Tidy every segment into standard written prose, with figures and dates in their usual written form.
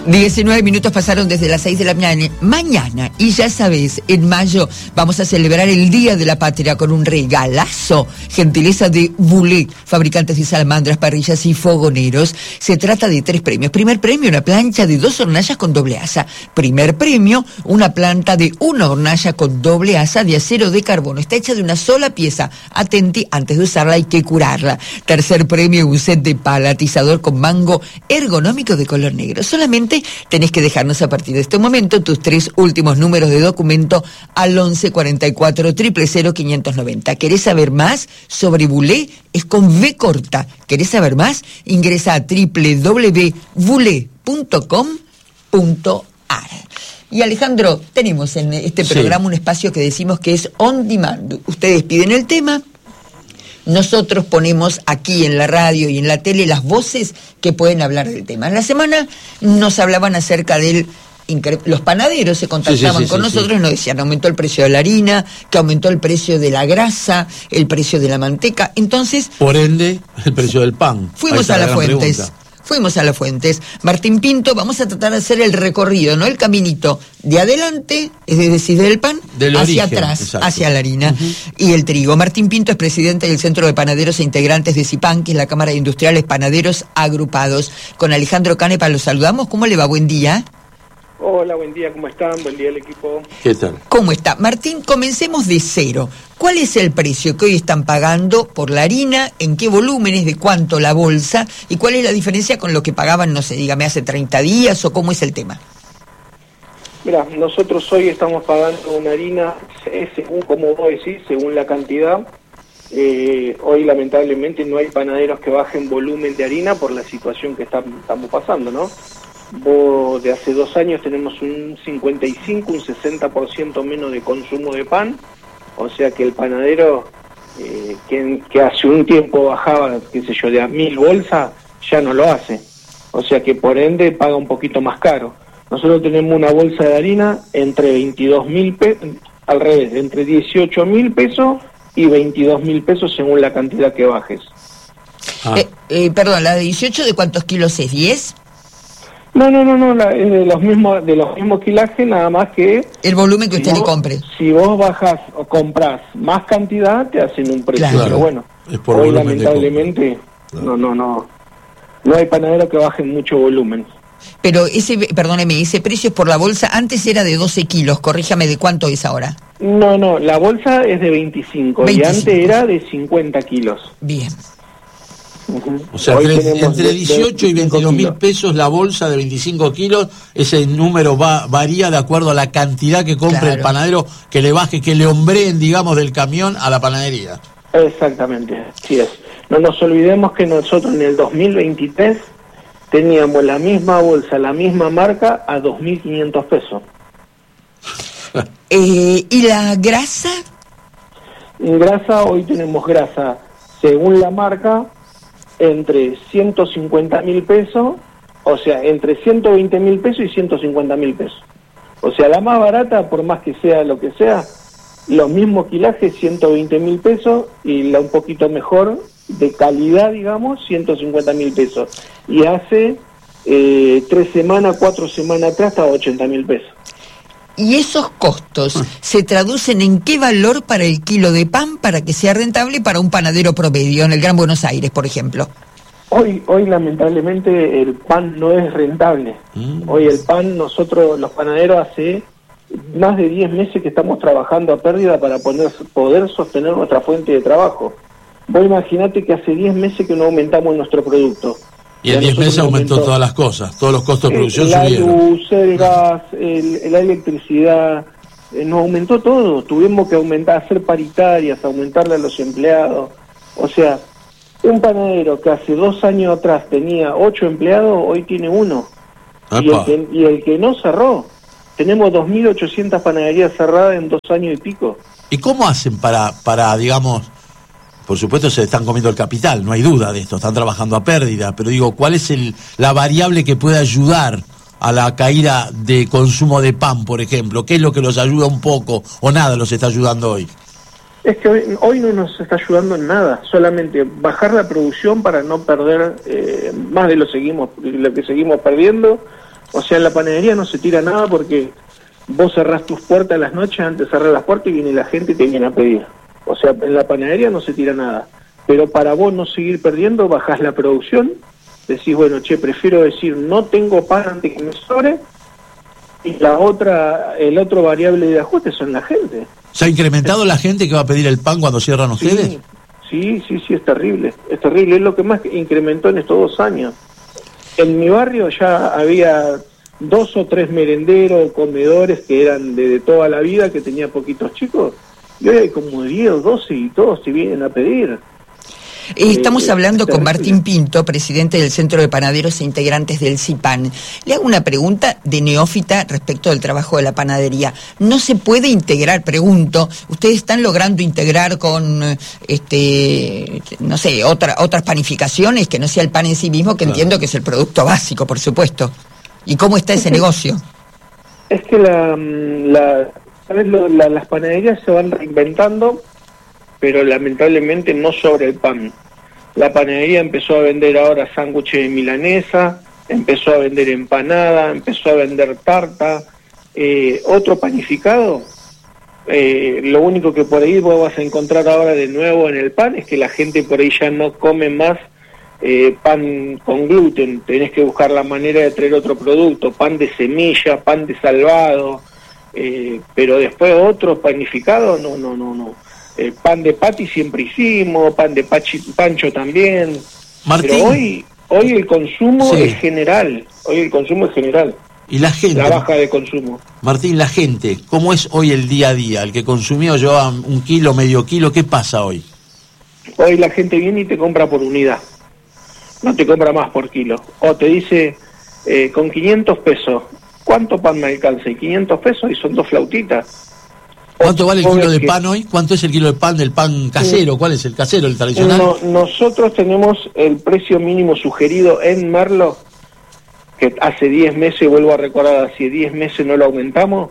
19 minutos pasaron desde las 6 de la mañana y ya sabes, en mayo vamos a celebrar el Día de la Patria con un regalazo, gentileza de Boulé, fabricantes de salamandras, parrillas y fogoneros. Se trata de 3 premios. Primer premio, una plancha de 2 hornallas con doble asa. Primer premio, una planta de 1 hornalla con doble asa de acero de carbono. Está hecha de una sola pieza. Atenti, antes de usarla hay que curarla. Tercer premio, un set de palatizador con mango ergonómico de color negro. Solamente tenés que dejarnos a partir de este momento tus 3 últimos números de documento al 11 44 000 590. ¿Querés saber más sobre Boulé? Es con V corta. ¿Querés saber más? Ingresa a www.boulé.com.ar. Y Alejandro, tenemos en este programa un espacio que decimos que es on demand. Ustedes piden el tema, nosotros ponemos aquí en la radio y en la tele las voces que pueden hablar del tema. En la semana nos hablaban acerca del... Los panaderos se contactaban con nosotros y nos decían, aumentó el precio de la harina, que aumentó el precio de la grasa, el precio de la manteca. Entonces... Por ende, el precio del pan. Fuimos a las fuentes. Fuimos a las fuentes. Martín Pinto, vamos a tratar de hacer el recorrido, ¿no? El caminito de adelante, es decir, del pan, del hacia origen, atrás, exacto, hacia la harina y el trigo. Martín Pinto es presidente del Centro de Panaderos e Integrantes de CIPAN, que es la Cámara de Industriales Panaderos Agrupados. Con Alejandro Canepa los saludamos. ¿Cómo le va? Buen día. Hola, buen día, ¿cómo están? Buen día al equipo. ¿Qué tal? ¿Cómo está? Martín, comencemos de cero. ¿Cuál es el precio que hoy están pagando por la harina? ¿En qué volúmenes? ¿De cuánto la bolsa? ¿Y cuál es la diferencia con lo que pagaban, no sé, dígame, hace 30 días o cómo es el tema? Mira, nosotros hoy estamos pagando una harina, según, como vos decís, según la cantidad. Hoy lamentablemente no hay panaderos que bajen volumen de harina por la situación que estamos pasando, ¿no? Vos, de hace 2 años tenemos un 55, un 60% menos de consumo de pan, o sea que el panadero que hace un tiempo bajaba, qué sé yo, de a 1000 bolsas, ya no lo hace, o sea que por ende paga un poquito más caro. Nosotros tenemos una bolsa de harina entre 22.000 pesos, al revés, entre 18.000 pesos y 22.000 pesos según la cantidad que bajes. Perdón, ¿la de 18 de cuántos kilos es? ¿10? No, es de los mismos kilajes, nada más que... El volumen que usted le compre. Si vos bajás o comprás más cantidad, te hacen un precio. Claro. Pero bueno, hoy lamentablemente no hay panadero que bajen mucho volumen. Pero perdóneme, ese precio es por la bolsa, antes era de 12 kilos, corríjame, ¿de cuánto es ahora? No, la bolsa es de 25 y antes era de 50 kilos. Bien. O sea, entre 18 y 22.000 pesos la bolsa de 25 kilos, ese número varía de acuerdo a la cantidad que compre el panadero, que le baje, que le hombreen, digamos, del camión a la panadería. Exactamente, así es. No nos olvidemos que nosotros en el 2023 teníamos la misma bolsa, la misma marca a 2.500 pesos. ¿Y la grasa? En grasa, hoy tenemos grasa, según la marca, entre 150.000 pesos, o sea, entre 120.000 pesos y 150.000 pesos. O sea, la más barata, por más que sea lo que sea, los mismos kilajes, 120.000 pesos, y la un poquito mejor, de calidad, digamos, 150.000 pesos. Y hace 3 semanas, 4 semanas atrás, estaba 80.000 pesos. ¿Y esos costos se traducen en qué valor para el kilo de pan para que sea rentable para un panadero promedio en el Gran Buenos Aires, por ejemplo? Hoy lamentablemente el pan no es rentable. Hoy el pan, nosotros los panaderos hace más de 10 meses que estamos trabajando a pérdida para poder sostener nuestra fuente de trabajo. Vos imaginate que hace 10 meses que no aumentamos nuestro producto. Y en 10 meses aumentó todas las cosas, todos los costos de producción subieron. La luz, el gas, la electricidad, nos aumentó todo. Tuvimos que hacer paritarias, aumentarle a los empleados. O sea, un panadero que hace 2 años atrás tenía 8 empleados, hoy tiene 1. Y el que no cerró. Tenemos 2.800 panaderías cerradas en 2 años y pico. ¿Y cómo hacen para digamos... Por supuesto se están comiendo el capital, no hay duda de esto, están trabajando a pérdida, pero digo, ¿cuál es la variable que puede ayudar a la caída de consumo de pan, por ejemplo? ¿Qué es lo que los ayuda un poco o nada los está ayudando hoy? Es que hoy no nos está ayudando en nada, solamente bajar la producción para no perder más de lo que seguimos perdiendo. O sea, en la panadería no se tira nada porque vos cerrás tus puertas las noches, antes de cerrar las puertas y viene la gente y te viene a pedir. O sea, en la panadería no se tira nada. Pero para vos no seguir perdiendo, bajás la producción, decís, bueno, prefiero decir no tengo pan antes que me sobre, y el otro variable de ajuste son la gente. ¿Se ha incrementado la gente que va a pedir el pan cuando cierran ustedes? Sí, es terrible, es lo que más incrementó en estos 2 años. En mi barrio ya había 2 o 3 merenderos, comedores que eran de toda la vida, que tenía poquitos chicos, y hoy hay como 10 o 12 y todos te vienen a pedir. Estamos hablando con Martín Pinto, presidente del Centro de Panaderos e integrantes del CIPAN. Le hago una pregunta de neófita respecto del trabajo de la panadería. ¿No se puede integrar, pregunto, ustedes están logrando integrar con, no sé, otras panificaciones que no sea el pan en sí mismo, que entiendo que es el producto básico, por supuesto? ¿Y cómo está ese negocio? Es que las panaderías se van reinventando, pero lamentablemente no sobre el pan. La panadería empezó a vender ahora sándwiches de milanesa, empezó a vender empanada, empezó a vender tarta, otro panificado. Lo único que por ahí vos vas a encontrar ahora de nuevo en el pan es que la gente por ahí ya no come más pan con gluten, tenés que buscar la manera de traer otro producto, pan de semilla, pan de salvado, pero después otro panificado, no. Pan de pati siempre hicimos, pan de pancho también. Martín, pero hoy el consumo es general, Y la gente, la baja de consumo. Martín, la gente, ¿cómo es hoy el día a día? El que consumió lleva 1 kilo, medio kilo, ¿qué pasa hoy? Hoy la gente viene y te compra por unidad, no te compra más por kilo. O te dice, con 500 pesos, ¿cuánto pan me alcanza? Y 500 pesos y son 2 flautitas. ¿Cuánto vale el kilo de pan hoy? ¿Cuánto es el kilo de pan del pan casero? ¿Cuál es el casero, el tradicional? Nosotros tenemos el precio mínimo sugerido en Merlo, que hace 10 meses, vuelvo a recordar, hace 10 meses no lo aumentamos,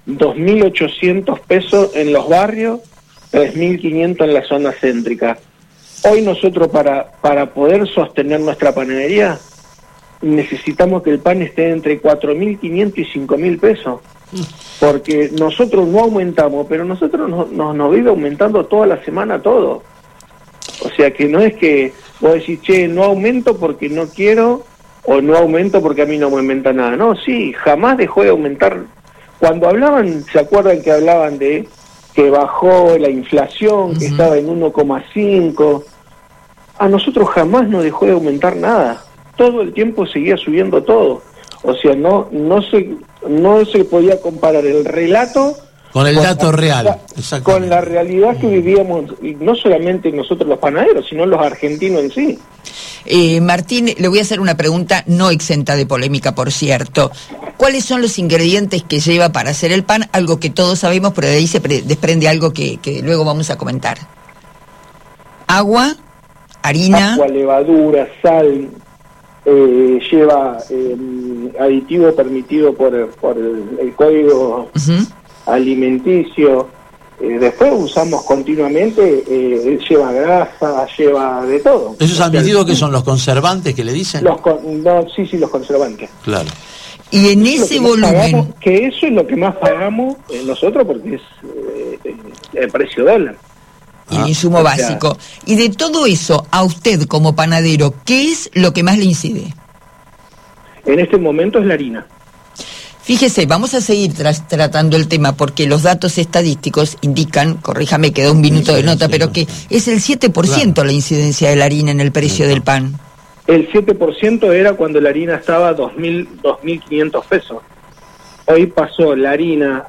2.800 pesos en los barrios, 3.500 en la zona céntrica. Hoy nosotros para poder sostener nuestra panadería necesitamos que el pan esté entre 4.500 y 5.000 pesos. Porque nosotros no aumentamos, pero nosotros nos vive aumentando toda la semana todo. O sea que no es que vos decís, no aumento porque no quiero, o no aumento porque a mí no me aumenta nada. No, sí, jamás dejó de aumentar. Cuando hablaban, ¿se acuerdan que hablaban de que bajó la inflación, que estaba en 1,5? A nosotros jamás nos dejó de aumentar nada. Todo el tiempo seguía subiendo todo. O sea, no se podía comparar el relato con el dato real, con la realidad que vivíamos, y no solamente nosotros los panaderos, sino los argentinos en sí. Martín, le voy a hacer una pregunta no exenta de polémica, por cierto. ¿Cuáles son los ingredientes que lleva para hacer el pan? Algo que todos sabemos, pero de ahí se desprende algo que luego vamos a comentar. Agua, harina... Agua, levadura, sal... lleva aditivo permitido por el código alimenticio. Después usamos continuamente, lleva grasa, lleva de todo. ¿Esos admitidos que son los conservantes que le dicen? Los conservantes. Claro. Y en ese volumen... que eso es lo que más pagamos nosotros porque es el precio dólar. Y el insumo básico. Y de todo eso, a usted como panadero, ¿qué es lo que más le incide? En este momento es la harina. Fíjese, vamos a seguir tratando el tema porque los datos estadísticos indican, corríjame, quedó un minuto de nota, pero que es el 7% la incidencia de la harina en el precio del pan. El 7% era cuando la harina estaba a 2.500 pesos. Hoy pasó la harina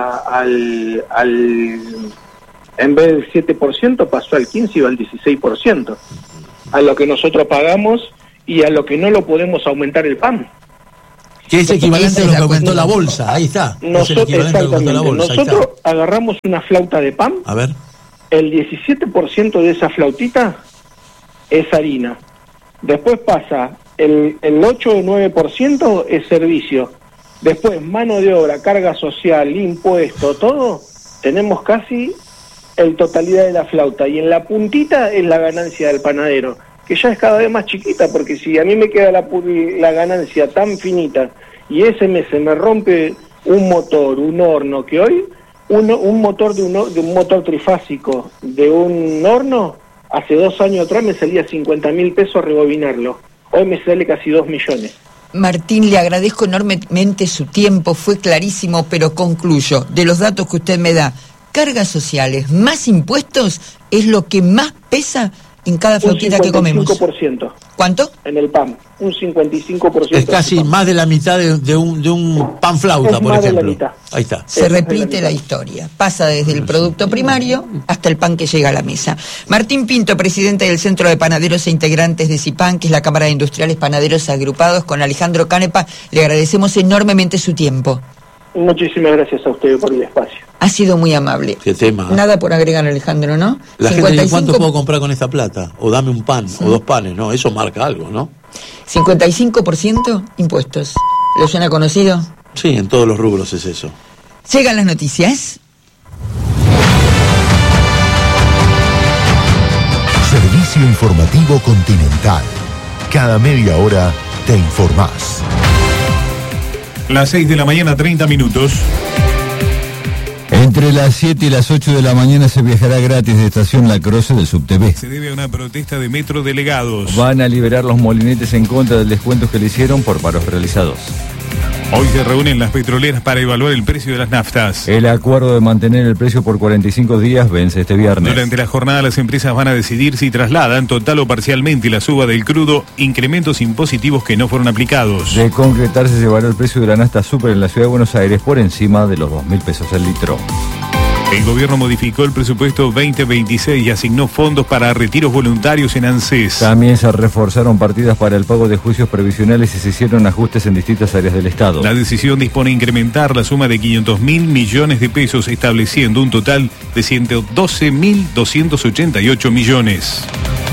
en vez del 7% pasó al 15% y al 16%, a lo que nosotros pagamos y a lo que no lo podemos aumentar el pan. Que es equivalente a lo que aumentó la bolsa, ahí está. Nosotros agarramos una flauta de pan, a ver, el 17% de esa flautita es harina, después pasa el 8 o 9% es servicio, después mano de obra, carga social, impuesto, todo, tenemos casi el totalidad de la flauta, y en la puntita es la ganancia del panadero, que ya es cada vez más chiquita, porque si a mí me queda la ganancia tan finita y ese mes se me rompe un motor, un horno, que hoy un motor de un motor trifásico de un horno, hace 2 años atrás me salía 50.000 pesos rebobinarlo, hoy me sale casi 2 millones. Martín, le agradezco enormemente su tiempo, fue clarísimo, pero concluyo, de los datos que usted me da, cargas sociales más impuestos es lo que más pesa en cada flautita que comemos. Un 55%. ¿Cuánto? En el pan, un 55%. Es casi más de la mitad de un pan flauta, por ejemplo. Ahí está. Se repite la historia. Pasa desde el producto primario hasta el pan que llega a la mesa. Martín Pinto, presidente del Centro de Panaderos e integrantes de CIPAN, que es la Cámara de Industriales Panaderos Agrupados, con Alejandro Canepa, le agradecemos enormemente su tiempo. Muchísimas gracias a usted por el espacio. Ha sido muy amable. Qué tema. Nada por agregar, Alejandro, ¿no? La 55... gente dice, ¿cuánto puedo comprar con esta plata? O dame un pan, o 2 panes, ¿no? Eso marca algo, ¿no? 55% impuestos. ¿Lo suena conocido? Sí, en todos los rubros es eso. Llegan las noticias. Servicio Informativo Continental. Cada media hora te informás. Las 6 de la mañana, 30 minutos. Entre las 7 y las 8 de la mañana se viajará gratis de Estación La Croce del SubTV. Se debe a una protesta de Metro Delegados. Van a liberar los molinetes en contra del descuento que le hicieron por paros realizados. Hoy se reúnen las petroleras para evaluar el precio de las naftas. El acuerdo de mantener el precio por 45 días vence este viernes. Durante la jornada las empresas van a decidir si trasladan total o parcialmente la suba del crudo, incrementos impositivos que no fueron aplicados. De concretarse, se llevará el precio de la nafta súper en la Ciudad de Buenos Aires por encima de los 2.000 pesos el litro. El gobierno modificó el presupuesto 2026 y asignó fondos para retiros voluntarios en ANSES. También se reforzaron partidas para el pago de juicios previsionales y se hicieron ajustes en distintas áreas del Estado. La decisión dispone incrementar la suma de 500.000 millones de pesos, estableciendo un total de 112.288 millones.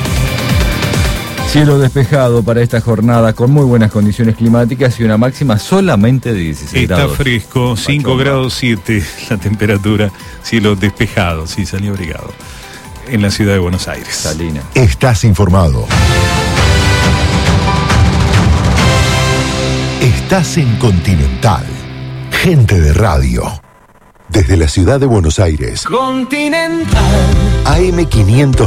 Cielo despejado para esta jornada con muy buenas condiciones climáticas y una máxima solamente de 16 grados. Está fresco, 5 grados 7 la temperatura, cielo despejado, sí, salió abrigado, en la ciudad de Buenos Aires. Salina. Estás informado. Estás en Continental. Gente de radio. Desde la ciudad de Buenos Aires. Continental. AM 500.